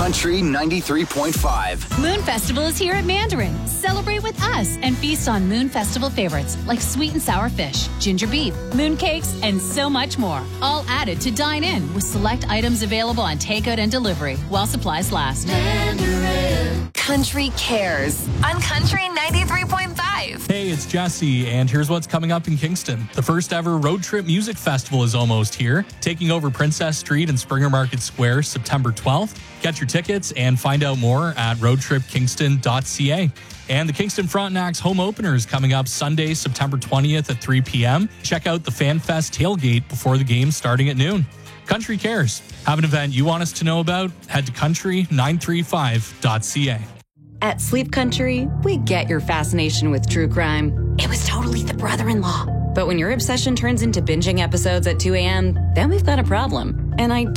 Country 93.5. Moon Festival is here at Mandarin. Celebrate with us and feast on Moon Festival favorites like sweet and sour fish, ginger beef, moon cakes, and so much more. All added to dine in with select items available on takeout and delivery while supplies last. Mandarin. Country Cares on Country 93.5. Hey, it's Jesse, and here's what's coming up in Kingston. The first ever Road Trip Music Festival is almost here, taking over Princess Street and Springer Market Square September 12th. Get your tickets and find out more at roadtripkingston.ca. And the Kingston Frontenac's home opener is coming up Sunday, September 20th at 3 p.m. Check out the FanFest tailgate before the game starting at noon. Country Cares. Have an event you want us to know about? Head to country935.ca. At Sleep Country, we get your fascination with true crime. It was totally the brother-in-law. But when your obsession turns into binging episodes at 2 a.m., then we've got a problem. And I